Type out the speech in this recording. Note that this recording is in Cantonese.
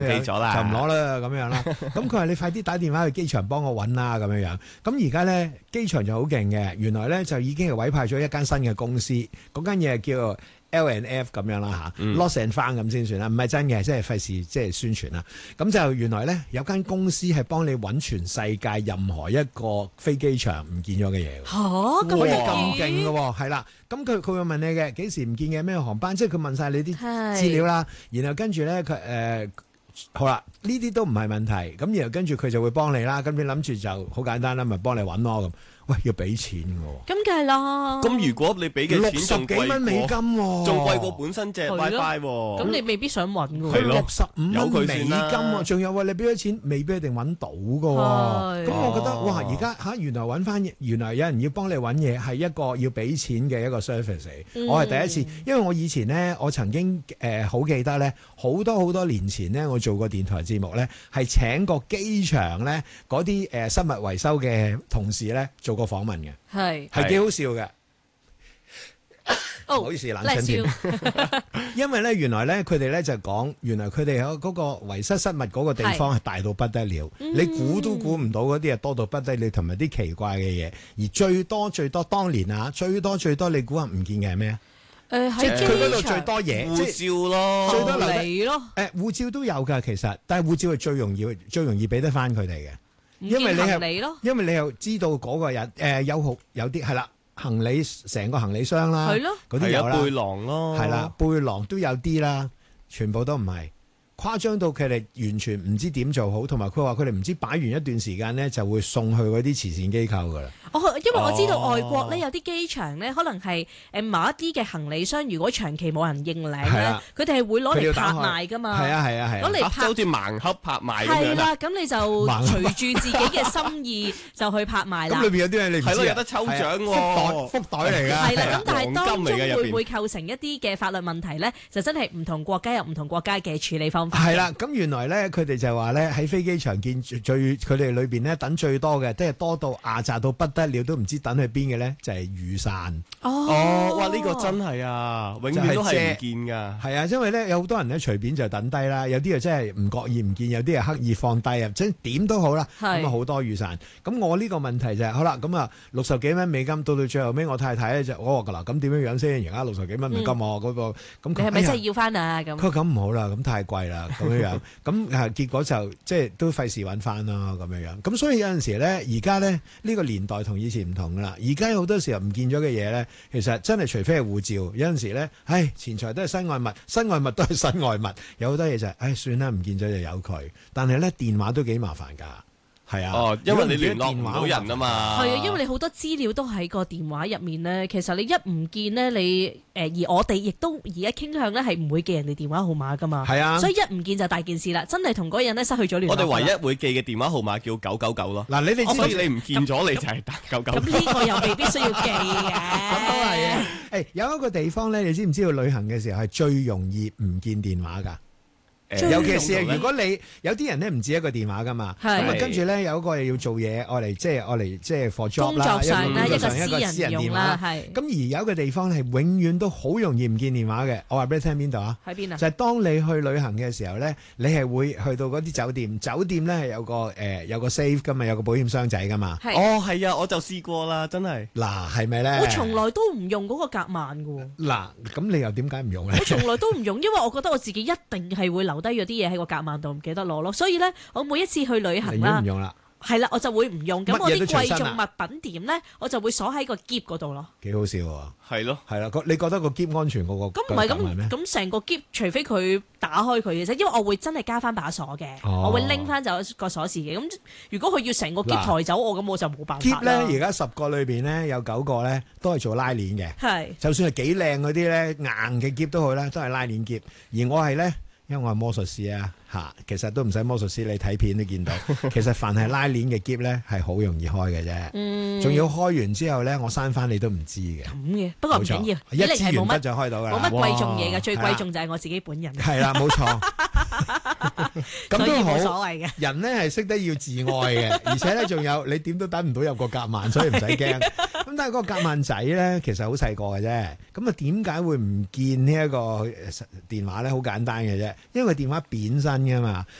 咗啦， 就唔攞啦咁樣啦。咁佢話你快啲打電話去機場幫我揾啦咁樣樣。咁而家咧機場就好勁嘅，原來咧就已經係委派咗一間新嘅公司，嗰間嘢叫做 L&F 咁樣啦嚇，Lost and Found 咁先算啦，唔係真嘅，即係費事即係宣傳啦。咁就原來咧有間公司係幫你揾全世界任何一個飛機場唔見咗嘅嘢。 嚇咁勁嘅喎，係啦。咁佢會問你嘅幾時唔見嘅咩航班，即係佢問晒你啲資料啦。然後跟住咧佢好啦，呢啲都唔係問題。咁然後跟住佢就會幫你啦。咁你諗住就好簡單啦，咪幫你揾咯咁。喂，要俾錢嘅喎， 咁梗係啦。 咁如果你俾嘅錢 60幾蚊美金喎， 仲貴過本身隻 WiFi 喎。 咁你未必想揾嘅喎。 係咯 65蚊美金喎，仲有你俾咗錢未必一定揾到嘅喎。咁我覺得哇，而家原來揾翻，原來有人要幫你揾嘢係一個要俾錢嘅一個 service 嚟。我係第一次，因為我以前呢，我曾經好記得呢，好多年前呢，我做過電台節目呢，係請過機場呢嗰啲生物維修嘅同事呢做過訪問嘅，係幾好笑嘅。唔好意思，冷親添。因為咧，原來咧，佢哋咧就講，原來佢哋有嗰個遺失物嗰個地方係大到不得了，你估都估唔到嗰啲係多到不得了，同埋啲奇怪嘅嘢。而最多當年啊，最多你估下唔見嘅係咩啊？即係佢嗰度最多嘢， 護照咯， 最多嚟咯。 護照都有㗎，其實，但係護照係最容易俾得翻佢哋嘅，因為你又知道嗰個人有啲係啦。行李成個行李箱啦，嗰啲有啦， 背囊咯， 係啦，背囊都有啲啦，全部都唔係。誇張到佢哋完全唔知點做好，同埋佢話佢哋唔知擺完一段時間呢就會送去嗰啲慈善機構噶啦。 因為我知道外國呢有啲機場呢，可能係某一啲嘅行李箱，如果長期冇人認領呢，佢哋係會攞嚟拍賣噶嘛。係啊， 攞嚟拍， 好似盲盒拍賣咁樣。 係啦，咁你就隨住自己嘅心意就去拍賣啦。 咁裏邊有啲嘢你唔知，係咯， 有得抽獎喎， 福袋嚟㗎。 係啦，咁但係當中會唔會構成一啲嘅法律問題呢？就真係唔同國家有唔同國家嘅處理方法。 係啦，咁原來咧，佢哋就話咧喺飛機場見佢哋裏邊咧等最多嘅，即係多到壓榨到不得了，都唔知等去邊嘅咧，就係雨傘。 哇！呢個真係啊，永遠都係唔見㗎。 係啊，因為咧有好多人咧隨便就等低啦，有啲啊真係唔覺意唔見，有啲係刻意放低啊，即係點都好啦。咁啊好多雨傘。咁我呢個問題就係好啦，咁啊60幾蚊美金，到最後尾我太太咧就我話㗎啦，咁點樣先？而家60幾蚊美金嗰個咁， 你係咪真係要翻啊？咁佢咁唔好啦，咁太貴啦，咁樣。咁結果就即係都費事揾翻啦咁樣。咁所以有陣時咧，而家咧呢個年代同以前唔同噶啦。而家好多時候唔見咗嘅嘢咧，其實真係除非係護照，有陣時咧，錢財都係身外物，身外物都係身外物。有好多嘢就係，算啦，唔見咗就由佢。但係咧電話都幾麻煩㗎。係啊， 因為你聯絡唔到人啊嘛。 係啊，因為你好多資料都喺個電話入面咧。其實你一唔見咧，你而我哋亦都而家傾向咧係唔會記人哋電話號碼噶嘛。係啊，所以一唔見就大件事啦，真係同嗰個人咧失去咗聯絡。 我哋唯一會記嘅電話號碼叫999咯。嗱， 你哋所以你唔見咗你就係打99。 咁呢個又未必需要記嘅。 咁都係嘅。有一個地方咧，你知唔知道旅行嘅時候係最容易唔見電話㗎？尤其是如果你有啲人咧唔止一個電話噶嘛，咁啊跟住咧有一個又要做嘢，愛嚟即係 for job 啦，一個私人電話。咁而有一個地方係永遠都好容易唔見電話嘅，我話俾你聽邊度啊？喺邊啊？就係當你去旅行嘅時候咧，你係會去到嗰啲酒店，酒店咧係有個 safe 噶嘛，有個保險箱仔噶嘛。 係啊，我就試過啦，真係。 嗱，係咪咧？ 我從來都唔用嗰個夾萬噶。 嗱，咁你又點解唔用咧？ 我從來都唔用，因為我覺得我自己一定係會留低咗啲嘢喺個夾萬度，唔記得攞咯。所以咧，我每一次去旅行啦，係啦，我就會唔用。咁我啲貴重物品點咧，我就會鎖喺個篋嗰度咯。幾好笑喎！ 係咯， 係啦，你覺得個篋安全過個？ 咁唔係咁，咁成個篋，除非佢打開佢嘅啫，因為我會真係加翻把鎖嘅，我會拎翻走個鎖匙嘅。咁如果佢要成個篋抬走我，咁我就冇辦法啦。 篋咧，而家10個裏邊咧有9個咧都係做拉鏈嘅，係就算係幾靚嗰啲咧硬嘅篋都好啦，都係拉鏈篋。而我係咧。因為我係魔術師啊，其實都唔使魔術師，你睇片都見到。其實凡係拉鏈嘅篋咧，係好容易開嘅啫。仲要開完之後咧，我閂翻你都唔知嘅。咁嘅，不過唔緊要，一支鉛筆就開到㗎啦。冇乜貴重嘢㗎，最貴重就係我自己本人。係啦，冇錯。 咁都好， 冇所謂嘅。 人咧係識得要自愛嘅，而且咧仲有你點都等唔到有個夾萬，所以唔使驚。咁但係嗰個夾萬仔咧，其實好細個嘅啫。咁啊，點解會唔見呢一個電話咧？好簡單嘅啫，因為電話扁身噶嘛。